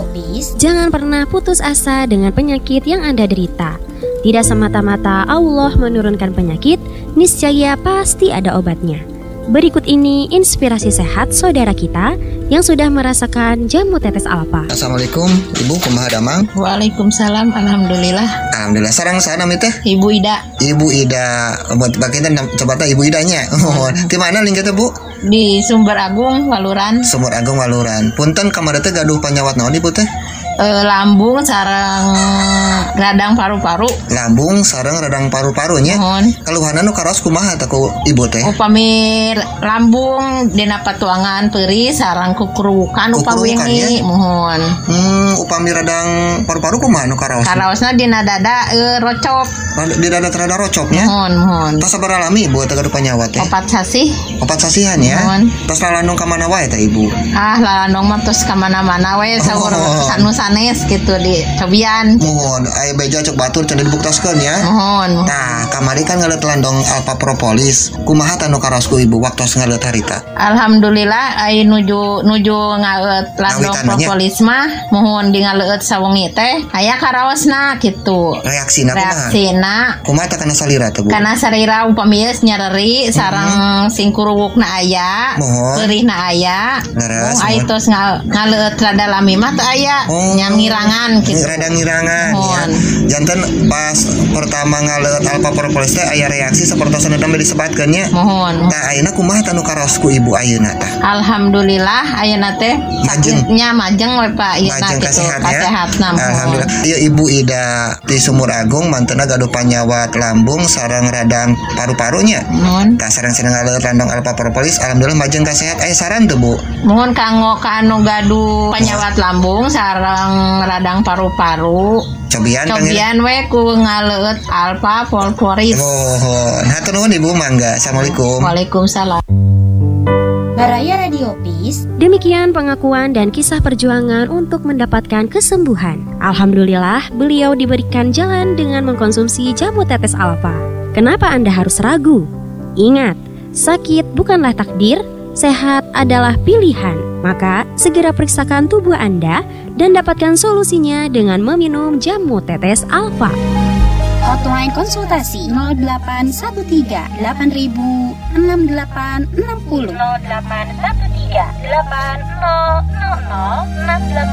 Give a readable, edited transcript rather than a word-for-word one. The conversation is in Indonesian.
Radiopis, jangan pernah putus asa dengan penyakit yang Anda derita. Tidak semata-mata Allah menurunkan penyakit, niscaya pasti ada obatnya. Berikut ini inspirasi sehat saudara kita yang sudah merasakan jamu tetes alfa. Assalamualaikum, Ibu kumaha damang? Waalaikumsalam, alhamdulillah. Alhamdulillah, sarang sana teh? Ibu Ida. Ibu Ida, buat bagian coba Ibu Idanya. Di mana lingknya Bu? Di Sumber Agung, Waluran. Sumber Agung Waluran. Punten kamar teh gaduh panyawat naon Ibu teh? Lambung sareng radang paru-paru. Lambung sareng radang paru-parunya. Keluhanna nu karos kumaha teh ku Ibu teh? Upami lambung dina patuangan peuri sareng kukurukan upami mohon. Upami radang paru-paru kumaha nu karos? Karaosna dina dada rocop. Di dada rada rocopnya. Mohon. Tas sabar alami Ibu teh gaduh panyawat teh? 4 sasih. 4 sasihan ya. Tas lalandung ka mana wae teh Ibu? Lalandung mah tos ka mana-mana we saur sanes gitu di cobian. Mohon, aya beja cok batur cenah dibuktaskeun ya. Mohon. Nah, kamari kan ngaleut landong alfa propolis. Kumaha tanu karosku Ibu waktos ngaleut harita? Alhamdulillah ai nuju ngaleut landong propolis mah mohon di ngaleut sawengi teh aya karaosna gitu. Reaksina kumaha teh kana salira teh Bu? Kana salira upami geus nyareri sareng sing kuruwukna aya, peurihna aya. Ai tos ngaleut rada lami mah teh aya. Ngirangan gitu. Rada ngirangan ya. Janten pas pertama ngaleut alfa propolis teh aya reaksi sapertosan dambe disebatkeun nya. Mohon. Tah ayeuna kumaha tanu karosku Ibu ayeuna teh? Alhamdulillah ayeuna teh sakitnya majeng we Pak ayeuna gitu. Kasehatna. Alhamdulillah. Ieu Ibu Ida di Sumur Agung mantenna gaduh panyawat lambung sareng radang paru-parunya. Mohon. Tah sareng ngaleut landong alfa propolis alhamdulillah majeng kasehat. Aya saran teu Bu? Mohon kanggo ka anu gaduh panyawat lambung sareng radang paru-paru. Cobian we ku ngaleut alfa propolis. Hatur nuhun Ibu mangga. Assalamualaikum. Waalaikumsalam. Baraya Radiopis. Demikian pengakuan dan kisah perjuangan untuk mendapatkan kesembuhan. Alhamdulillah, beliau diberikan jalan dengan mengkonsumsi jamu tetes alfa. Kenapa Anda harus ragu? Ingat, sakit bukanlah takdir, sehat adalah pilihan. Maka segera periksakan tubuh Anda dan dapatkan solusinya dengan meminum jamu tetes alfa. Hotline konsultasi 0813 8000 6860 0813 8000 6860.